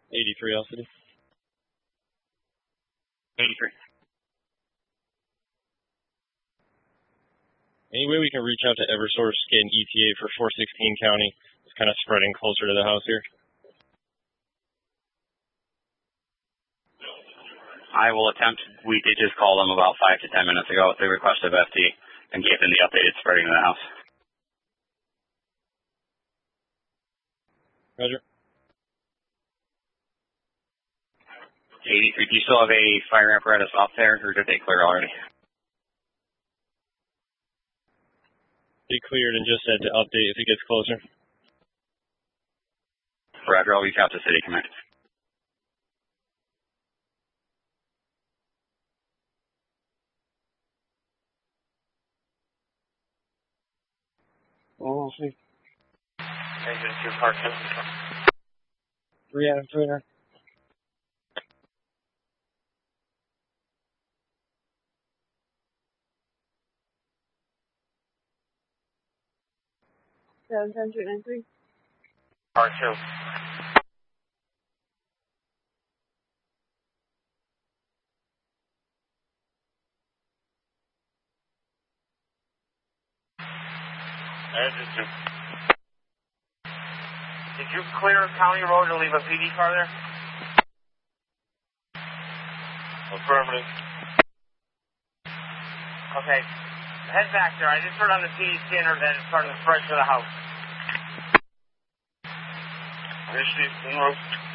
83 City. 83. Any way we can reach out to Eversource, get an ETA for 416 County? It's kind of spreading closer to the house here. I will attempt. We did just call them about 5 to 10 minutes ago with the request of FT and gave them the update. It's spreading to the house. Roger. 83, do you still have a fire apparatus off there, or did they clear already? They cleared and just said to update if it gets closer. Roger, I'll reach out to City Command. Oh, see. Engine 2, Park 2. 3 Adam, 3 9. Seven 10 393. Park 2. Engine 2. Did you clear County Road to leave a PD car there? Affirmative. Okay. Head back there. I just heard on the PD scanner that it's starting to spread to the house. Initiative,